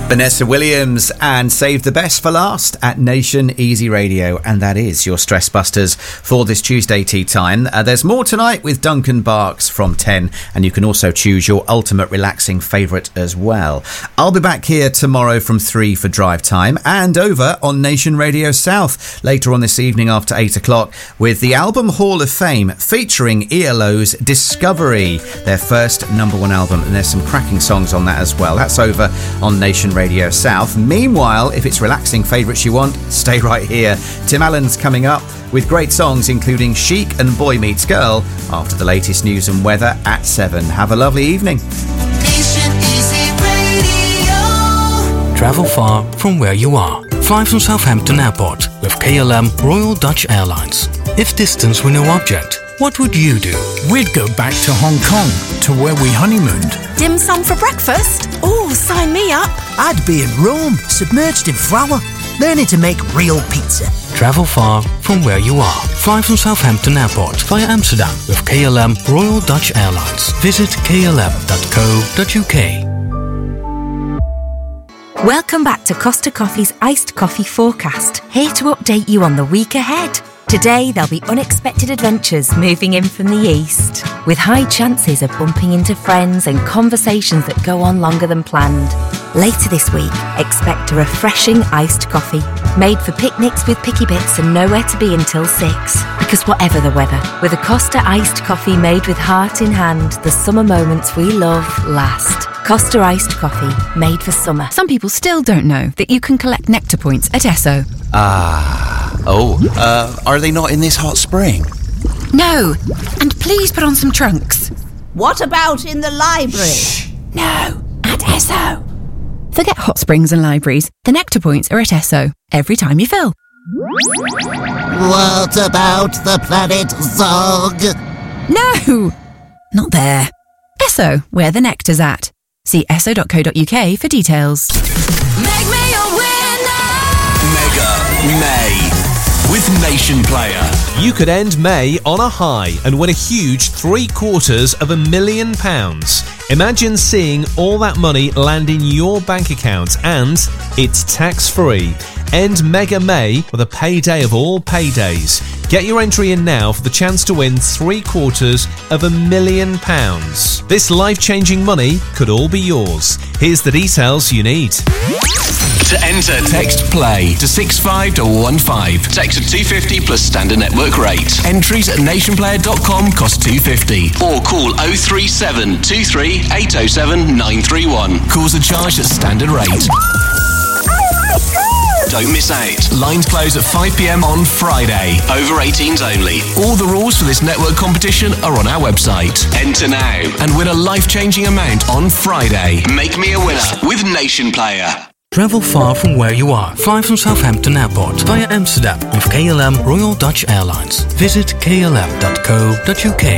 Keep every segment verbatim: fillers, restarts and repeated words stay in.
Vanessa Williams and Save the Best for Last at Nation Easy Radio, and that is your Stress Busters for this Tuesday tea time. Uh, there's more tonight with Duncan Barks from ten, and you can also choose your ultimate relaxing favourite as well. I'll be back here tomorrow from three for Drive Time, and over on Nation Radio South later on this evening after eight o'clock with the Album Hall of Fame featuring E L O's Discovery, their first number one album, and there's some cracking songs on that as well. That's over on Nation Radio South. Meanwhile, if it's relaxing favourites you want, stay right here. Tim Allen's coming up with great songs including Chic and Boy Meets Girl after the latest news and weather at seven. Have a lovely evening. Nation Easy Radio. Travel far from where you are. Fly from Southampton Airport with K L M Royal Dutch Airlines. If distance were no object, what would you do? We'd go back to Hong Kong, to where we honeymooned. Dim sum for breakfast? Oh, sign me up. I'd be in Rome, submerged in flour, learning to make real pizza. Travel far from where you are. Fly from Southampton Airport via Amsterdam with K L M Royal Dutch Airlines. Visit k l m dot co dot u k. Welcome back to Costa Coffee's Iced Coffee Forecast, here to update you on the week ahead. Today, there'll be unexpected adventures moving in from the east, with high chances of bumping into friends and conversations that go on longer than planned. Later this week, expect a refreshing iced coffee, made for picnics with picky bits and nowhere to be until six. Because whatever the weather, with a Costa iced coffee made with heart in hand, the summer moments we love last. Costa iced coffee, made for summer. Some people still don't know that you can collect Nectar points at Esso. Ah, oh, uh, are they not in this hot spring? No, and please put on some trunks. What about in the library? Shh. No, at Esso. Forget hot springs and libraries. The Nectar points are at Esso every time you fill. What about the planet Zog? No, not there. Esso, where the nectar's at. See esso dot co dot u k for details. Make me a winner. Mega May with Nation Player. You could end May on a high and win a huge three quarters of a million pounds. Imagine seeing all that money land in your bank account, and it's tax-free. End Mega May with a payday of all paydays. Get your entry in now for the chance to win three quarters of a million pounds. This life-changing money could all be yours. Here's the details you need. To enter, text PLAY to six five one one five. Text at two fifty plus standard network rate. Entries at nation player dot com cost two fifty. Or call oh three seven two three eight oh seven nine three one. Calls are charged at standard rate. Don't miss out. Lines close at five p m on Friday. Over eighteens only. All the rules for this network competition are on our website. Enter now and win a life-changing amount on Friday. Make me a winner with Nation Player. Travel far from where you are. Fly from Southampton Airport via Amsterdam with K L M Royal Dutch Airlines. Visit k l m dot co dot u k.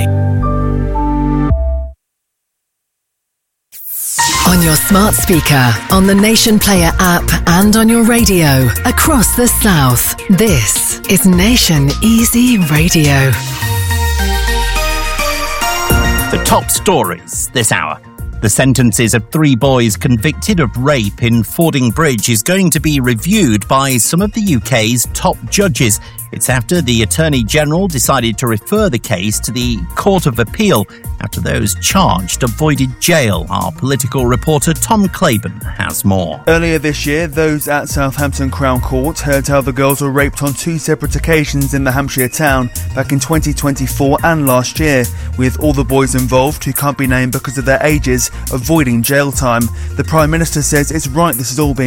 On your smart speaker, on the Nation Player app, and on your radio across the South. This is Nation Easy Radio. The top stories this hour. The sentences of three boys convicted of rape in Fording Bridge is going to be reviewed by some of the U K's top judges. It's after the Attorney General decided to refer the case to the Court of Appeal after those charged avoided jail. Our political reporter Tom Claiborne has more. Earlier this year, those at Southampton Crown Court heard how the girls were raped on two separate occasions in the Hampshire town back in twenty twenty-four and last year, with all the boys involved, who can't be named because of their ages, avoiding jail time. The Prime Minister says it's right this is all being